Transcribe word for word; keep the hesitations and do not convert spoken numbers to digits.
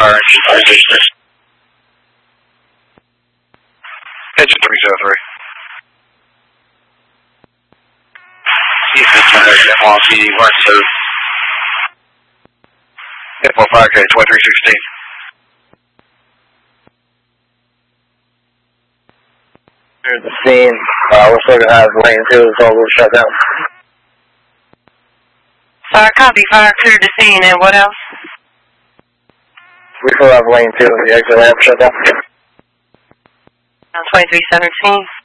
fire engine fire station. Engine three zero three. East fifteen exit N Y P D one two. F four five K twenty-three sixteen. Here's the scene. Uh, we're still gonna have lane two, so we'll shut down. Fire copy, fire clear to scene, and what else? We still have lane two, the exit ramp shut down. twenty-three seventeen.